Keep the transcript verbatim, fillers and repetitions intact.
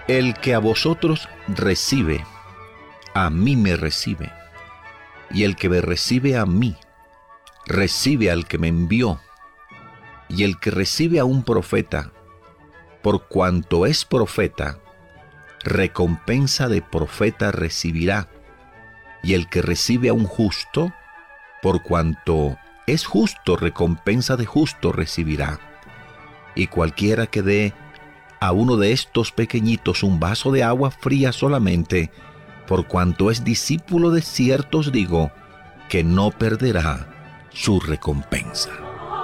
El que a vosotros recibe, a mí me recibe. Y el que me recibe a mí, recibe al que me envió. Y el que recibe a un profeta, por cuanto es profeta, recompensa de profeta recibirá. Y el que recibe a un justo, por cuanto es justo, recompensa de justo recibirá. Y cualquiera que dé a uno de estos pequeñitos un vaso de agua fría solamente, por cuanto es discípulo de cierto os digo, que no perderá su recompensa.